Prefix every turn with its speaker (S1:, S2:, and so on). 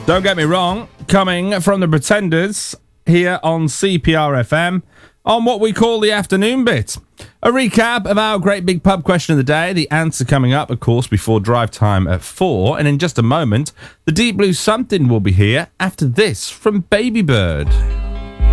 S1: Don't get me wrong, coming from the Pretenders here on CPR FM on what we call the afternoon bit. A recap of our great big pub question of the day, the answer coming up, of course, before drive time at 4. And in just a moment, the Deep Blue Something will be here after this from Baby Bird.